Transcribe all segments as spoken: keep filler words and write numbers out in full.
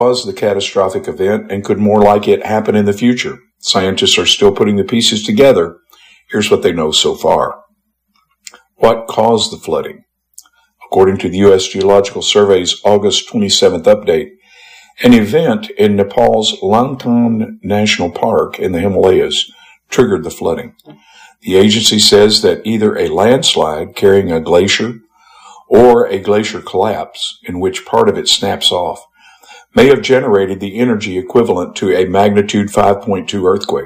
was the catastrophic event and could more like it happen in the future. Scientists are still putting the pieces together. Here's what they know so far. What caused the flooding? According to the U S Geological Survey's August twenty-seventh update, an event in Nepal's Langtan National Park in the Himalayas triggered the flooding. The agency says that either a landslide carrying a glacier or a glacier collapse in which part of it snaps off may have generated the energy equivalent to a magnitude five point two earthquake.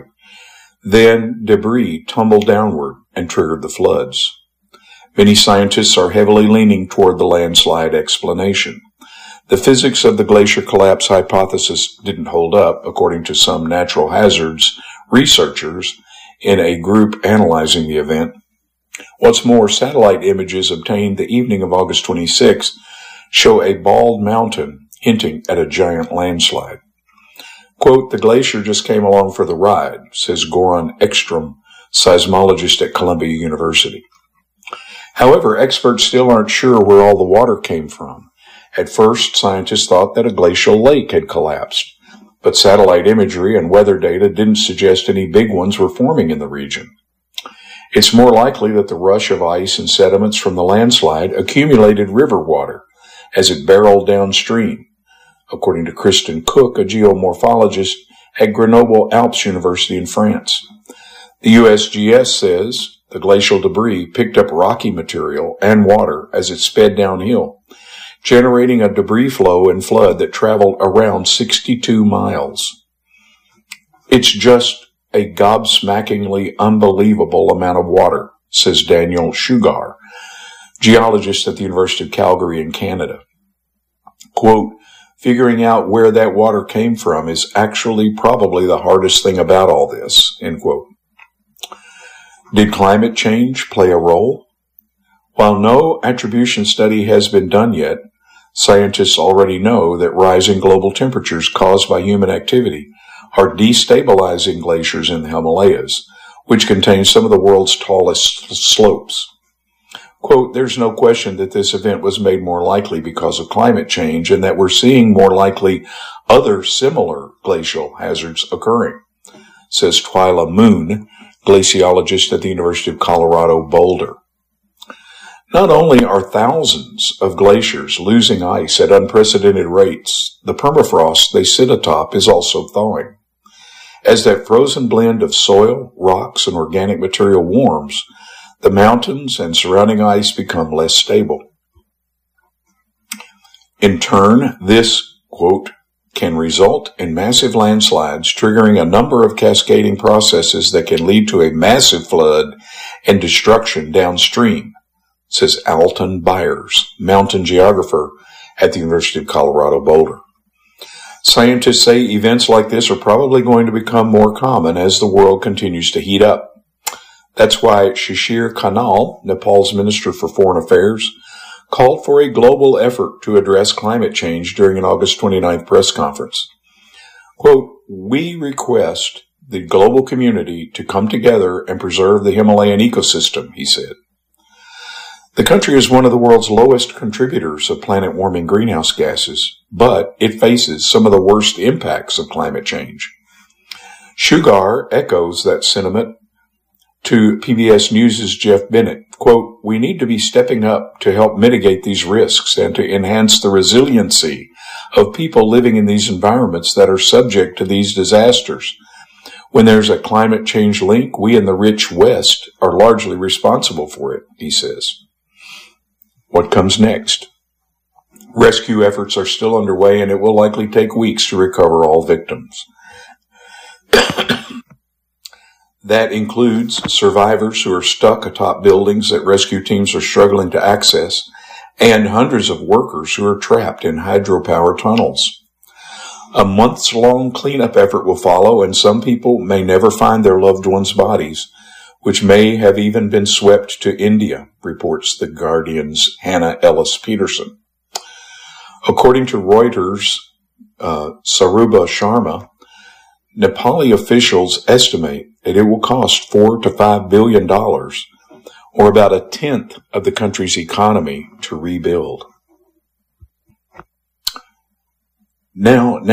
Then debris tumbled downward and triggered the floods. Many scientists are heavily leaning toward the landslide explanation. The physics of the glacier collapse hypothesis didn't hold up, according to some natural hazards researchers in a group analyzing the event. What's more, satellite images obtained the evening of August twenty-sixth show a bald mountain hinting at a giant landslide. Quote, the glacier just came along for the ride, says Goran Ekstrom, seismologist at Columbia University. However, experts still aren't sure where all the water came from. At first, scientists thought that a glacial lake had collapsed, but satellite imagery and weather data didn't suggest any big ones were forming in the region. It's more likely that the rush of ice and sediments from the landslide accumulated river water as it barreled downstream, according to Kristen Cook, a geomorphologist at Grenoble Alpes University in France. The U S G S says the glacial debris picked up rocky material and water as it sped downhill, generating a debris flow and flood that traveled around sixty-two miles. It's just a gobsmackingly unbelievable amount of water, says Daniel Sugar, geologist at the University of Calgary in Canada. Quote, figuring out where that water came from is actually probably the hardest thing about all this, end quote. Did climate change play a role? While no attribution study has been done yet, scientists already know that rising global temperatures caused by human activity are destabilizing glaciers in the Himalayas, which contain some of the world's tallest slopes. Quote, there's no question that this event was made more likely because of climate change and that we're seeing more likely other similar glacial hazards occurring, says Twyla Moon, glaciologist at the University of Colorado Boulder. Not only are thousands of glaciers losing ice at unprecedented rates, the permafrost they sit atop is also thawing. As that frozen blend of soil, rocks, and organic material warms, the mountains and surrounding ice become less stable. In turn, this, quote, can result in massive landslides, triggering a number of cascading processes that can lead to a massive flood and destruction downstream, says Alton Byers, mountain geographer at the University of Colorado Boulder. Scientists say events like this are probably going to become more common as the world continues to heat up. That's why Shishir Kanal, Nepal's Minister for Foreign Affairs, called for a global effort to address climate change during an August twenty-ninth press conference. Quote, we request the global community to come together and preserve the Himalayan ecosystem, he said. The country is one of the world's lowest contributors of planet-warming greenhouse gases, but it faces some of the worst impacts of climate change. Sugar echoes that sentiment to P B S News' Jeff Bennett. Quote, we need to be stepping up to help mitigate these risks and to enhance the resiliency of people living in these environments that are subject to these disasters. When there's a climate change link, we in the rich West are largely responsible for it, he says. What comes next? Rescue efforts are still underway, and it will likely take weeks to recover all victims. That includes survivors who are stuck atop buildings that rescue teams are struggling to access, and hundreds of workers who are trapped in hydropower tunnels. A months-long cleanup effort will follow, and some people may never find their loved ones' bodies, which may have even been swept to India, reports The Guardian's Hannah Ellis Peterson. According to Reuters' uh, Saruba Sharma, Nepali officials estimate that it will cost four to five billion dollars, or about a tenth of the country's economy, to rebuild. Now,